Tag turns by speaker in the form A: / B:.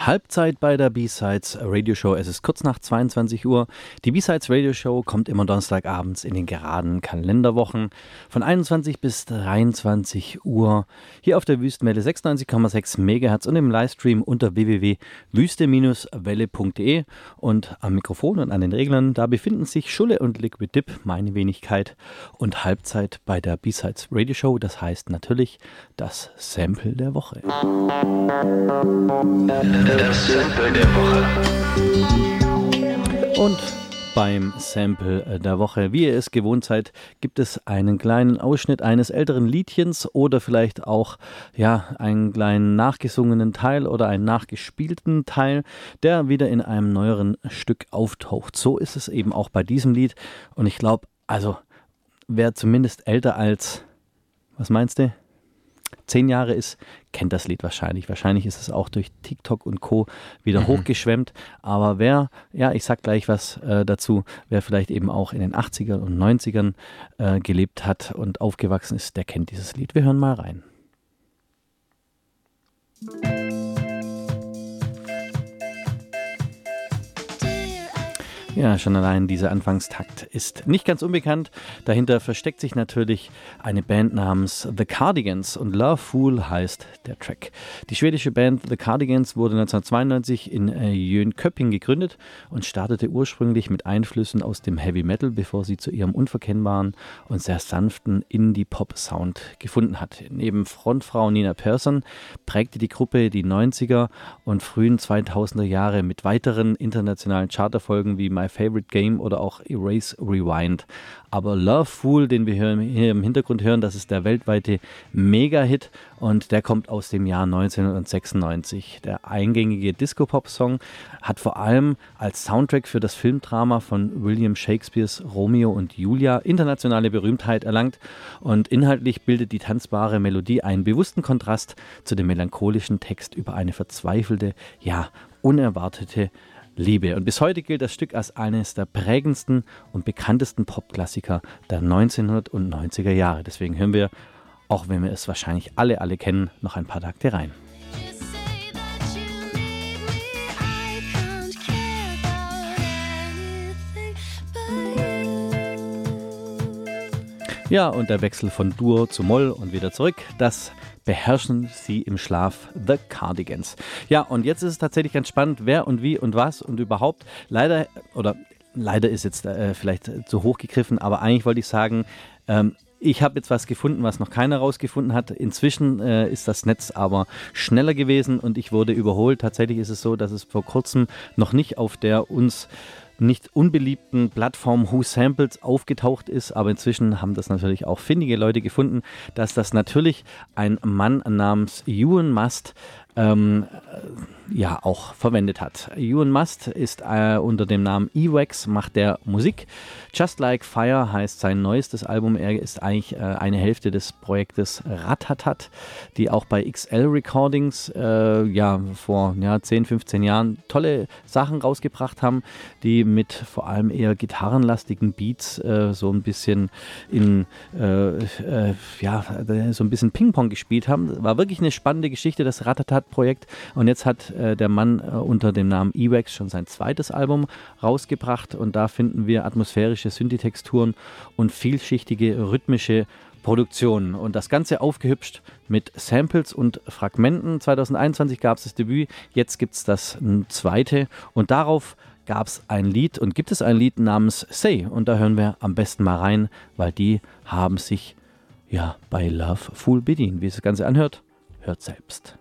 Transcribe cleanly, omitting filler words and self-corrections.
A: Halbzeit bei der B-Sides Radio Show. Es ist kurz nach 22 Uhr. Die B-Sides Radio Show kommt immer donnerstagabends in den geraden Kalenderwochen von 21 bis 23 Uhr hier auf der Wüstenwelle 96,6 MHz und im Livestream unter www.wüste-welle.de. Und am Mikrofon und an den Reglern, da befinden sich Schulle und Liquid Dip, meine Wenigkeit, und Halbzeit bei der B-Sides Radio Show. Das heißt natürlich das Sample der Woche.
B: Das Sample der Woche.
A: Und beim Sample der Woche, wie ihr es gewohnt seid, gibt es einen kleinen Ausschnitt eines älteren Liedchens oder vielleicht auch einen kleinen nachgesungenen Teil oder einen nachgespielten Teil, der wieder in einem neueren Stück auftaucht. So ist es eben auch bei diesem Lied. Und ich glaube, also wer zumindest älter als, was meinst du? 10 Jahre ist, kennt das Lied wahrscheinlich. Wahrscheinlich ist es auch durch TikTok und Co. wieder hochgeschwemmt. Aber wer, ich sag gleich was dazu, wer vielleicht eben auch in den 80ern und 90ern gelebt hat und aufgewachsen ist, der kennt dieses Lied. Wir hören mal rein. Ja, schon allein dieser Anfangstakt ist nicht ganz unbekannt. Dahinter versteckt sich natürlich eine Band namens The Cardigans und Love Fool heißt der Track. Die schwedische Band The Cardigans wurde 1992 in Jönköping gegründet und startete ursprünglich mit Einflüssen aus dem Heavy Metal, bevor sie zu ihrem unverkennbaren und sehr sanften Indie-Pop-Sound gefunden hat. Neben Frontfrau Nina Persson prägte die Gruppe die 90er und frühen 2000er Jahre mit weiteren internationalen Charterfolgen wie My Favorite Game oder auch Erase Rewind. Aber Love Fool, den wir hier im Hintergrund hören, das ist der weltweite Mega-Hit und der kommt aus dem Jahr 1996. Der eingängige Disco-Pop-Song hat vor allem als Soundtrack für das Filmdrama von William Shakespeares Romeo und Julia internationale Berühmtheit erlangt und inhaltlich bildet die tanzbare Melodie einen bewussten Kontrast zu dem melancholischen Text über eine verzweifelte, unerwartete Liebe. Und bis heute gilt das Stück als eines der prägendsten und bekanntesten Popklassiker der 1990er Jahre. Deswegen hören wir, auch wenn wir es wahrscheinlich alle kennen, noch ein paar Takte rein. Ja, und der Wechsel von Dur zu Moll und wieder zurück, das beherrschen sie im Schlaf, The Cardigans. Ja, und jetzt ist es tatsächlich ganz spannend, wer und wie und was und überhaupt. Leider ist jetzt vielleicht zu hoch gegriffen, aber eigentlich wollte ich sagen, ich habe jetzt was gefunden, was noch keiner rausgefunden hat. Inzwischen ist das Netz aber schneller gewesen und ich wurde überholt. Tatsächlich ist es so, dass es vor kurzem noch nicht auf der uns nicht unbeliebten Plattform Who Samples aufgetaucht ist, aber inzwischen haben das natürlich auch findige Leute gefunden, dass das natürlich ein Mann namens Ewan Must auch verwendet hat. Ewan Must ist unter dem Namen Ewax, macht der Musik. Just Like Fire heißt sein neuestes Album. Er ist eigentlich eine Hälfte des Projektes Ratatat, die auch bei XL Recordings vor 10, 15 Jahren tolle Sachen rausgebracht haben, die mit vor allem eher gitarrenlastigen Beats so ein bisschen so ein bisschen Ping-Pong gespielt haben. War wirklich eine spannende Geschichte, das Ratatat-Projekt. Und jetzt hat der Mann unter dem Namen Ewax schon sein zweites Album rausgebracht und da finden wir atmosphärische Synthi-Texturen und vielschichtige rhythmische Produktionen und das Ganze aufgehübscht mit Samples und Fragmenten. 2021 gab es das Debüt, jetzt gibt es das zweite und darauf gab es ein Lied und gibt es ein Lied namens Say und da hören wir am besten mal rein, weil die haben sich bei Love Fool bedient. Wie es das Ganze anhört, hört selbst.